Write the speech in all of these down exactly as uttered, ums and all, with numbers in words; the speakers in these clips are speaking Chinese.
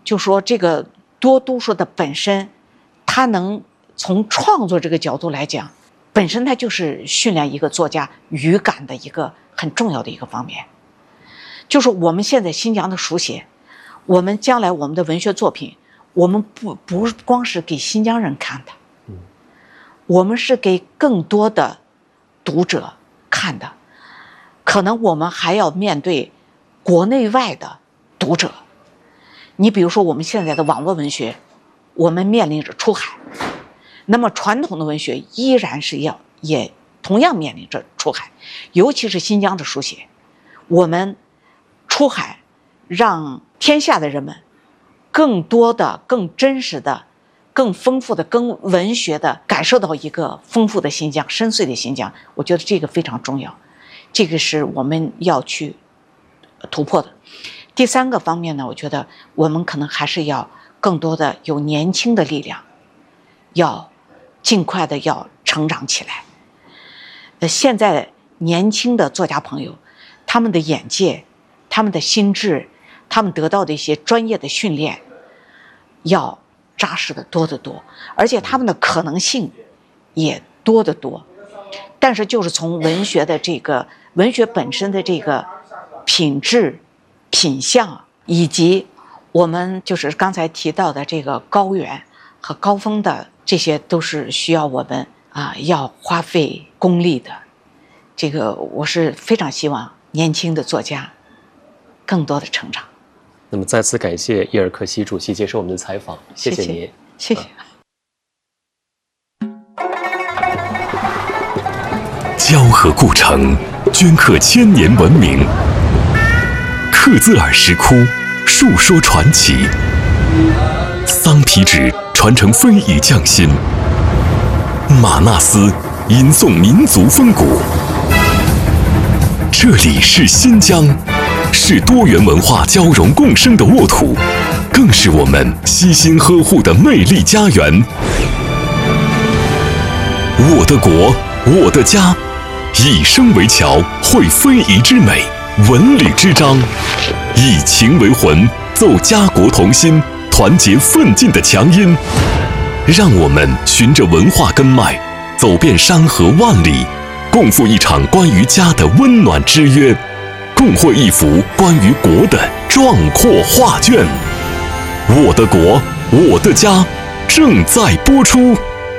就说这个多读书的本身，它能从创作这个角度来讲，本身它就是训练一个作家语感的一个很重要的一个方面。就是我们现在新疆的书写，我们将来我们的文学作品，我们不不光是给新疆人看的，我们是给更多的读者看的，可能我们还要面对国内外的读者。你比如说我们现在的网络文学，我们面临着出海，那么传统的文学依然是要也同样面临着出海，尤其是新疆的书写，我们出海，让天下的人们更多的、更真实的、更丰富的、更文学的感受到一个丰富的新疆、深邃的新疆。我觉得这个非常重要，这个是我们要去突破的。第三个方面呢，我觉得我们可能还是要更多的有年轻的力量，要尽快的要成长起来。呃，现在年轻的作家朋友，他们的眼界、他们的心智、他们得到的一些专业的训练，要扎实的多得多，而且他们的可能性也多得多。但是就是从文学的这个文学本身的这个品质、品相，以及我们就是刚才提到的这个高远和高峰的，这些都是需要我们啊要花费功力的。这个我是非常希望年轻的作家更多的成长。 那么再次感谢叶尔克西主席接受我们的采访，谢谢您， 谢谢。 交河故城，镌刻千年文明。克孜尔石窟，述说传奇。桑皮纸传承非遗匠心。玛纳斯吟诵民族风骨。这里是新疆，是多元文化交融共生的沃土，更是我们悉心呵护的魅力家园。我的国，我的家，以声为桥，绘非遗之美，文旅之章，以情为魂，奏家国同心，团结奋进的强音。让我们循着文化根脉，走遍山河万里，共赴一场关于家的温暖之约，共绘一幅关于国的壮阔画卷。我的国，我的家，正在播出。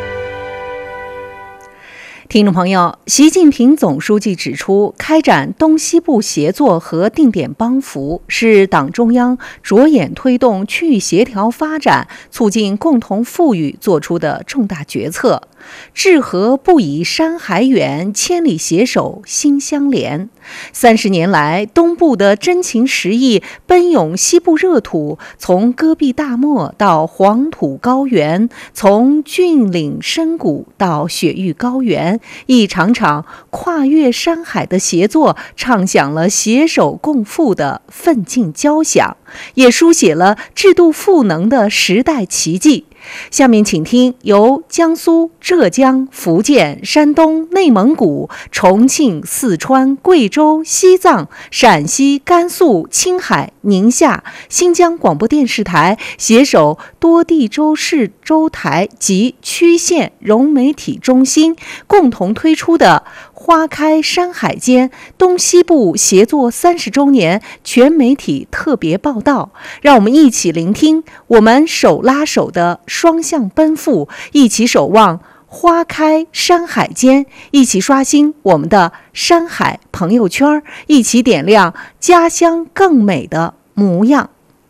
听众朋友，习近平总书记指出，开展东西部协作和定点帮扶是党中央着眼推动区域协调发展、促进共同富裕作出的重大决策。治河不以山海远，千里携手心相连。三十年来，东部的真情实意奔涌西部热土，从戈壁大漠到黄土高原，从峻岭深谷到雪域高原，一场场跨越山海的协作，唱响了携手共富的奋进交响，也书写了制度赋能的时代奇迹。下面请听由江苏、浙江、福建、山东、内蒙古、重庆、四川、贵州、西藏、陕西、甘肃、青海、宁夏、新疆广播电视台携手多地州市州台及区县融媒体中心共同推出的花开山海间东西部协作三十周年全媒体特别报道，让我们一起聆听我们手拉手的双向奔赴，一起守望花开山海间，一起刷新我们的山海朋友圈，一起点亮家乡更美的模样。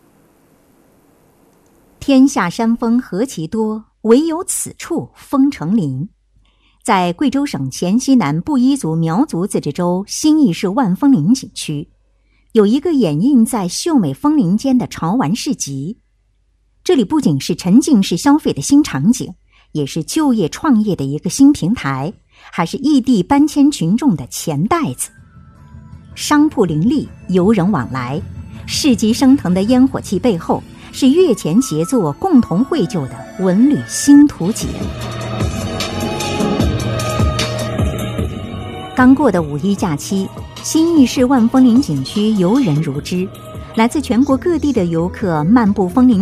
天下山峰何其多，唯有此处峰成林。在贵州省黔西南布依族苗族自治州新义市万峰林景区，有一个掩映在秀美枫林间的潮玩市集。这里不仅是沉浸式消费的新场景，也是就业创业的一个新平台，还是异地搬迁群众的钱袋子。商铺林立，游人往来，市集升腾的烟火气背后，是越前协作共同绘就的文旅新图景。刚过的五一假期，新义市万峰林景区游人如织，来自全国各地的游客漫步枫林